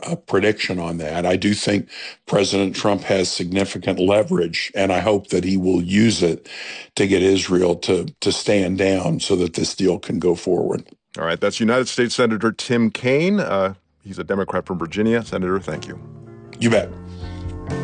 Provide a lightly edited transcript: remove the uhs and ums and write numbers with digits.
a prediction on that. I do think President Trump has significant leverage, and I hope that he will use it to get Israel to stand down so that this deal can go forward. All right, that's United States Senator Tim Kaine. He's a Democrat from Virginia. Senator, thank you. You bet.